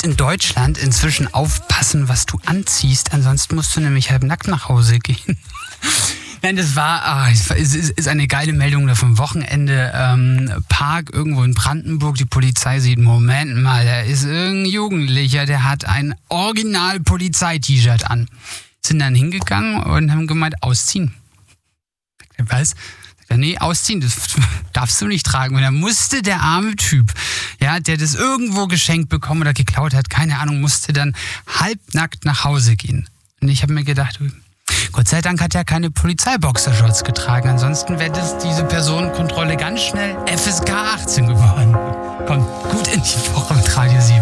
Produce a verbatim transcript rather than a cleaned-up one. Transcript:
musst in Deutschland inzwischen aufpassen, was du anziehst. Ansonsten musst du nämlich halb nackt nach Hause gehen. Nein, das war, ah, es ist, ist eine geile Meldung da vom Wochenende. Ähm, Park irgendwo in Brandenburg. Die Polizei sieht, Moment mal, da ist irgendein Jugendlicher, der hat ein Original-Polizei-T-Shirt an. Sind dann hingegangen und haben gemeint, ausziehen. Sagt er, was? Sagt er, nee, ausziehen, das darfst du nicht tragen. Und dann musste der arme Typ, ja, der das irgendwo geschenkt bekommen oder geklaut hat, keine Ahnung, musste dann halbnackt nach Hause gehen. Und ich habe mir gedacht, Gott sei Dank hat er keine Polizeiboxershorts getragen. Ansonsten wäre das diese Personenkontrolle ganz schnell F S K achtzehn geworden. Kommt gut in die Woche mit Radio sieben.